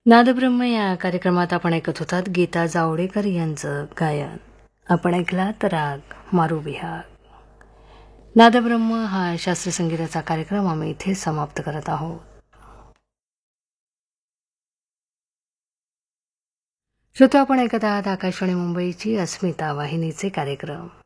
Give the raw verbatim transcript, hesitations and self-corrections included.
नादब्रह्म या कार्यक्रमात आपण ऐकत होतात गीता जावडेकर यांचं गायन. आपण ऐकलात राग मारुविहाग. नादब्रह्म हा शास्त्रीय संगीताचा कार्यक्रम आम्ही इथे समाप्त करत आहोत. श्रोते, आपण ऐकत आहात आकाशवाणी मुंबईची अस्मिता वाहिनीचे कार्यक्रम.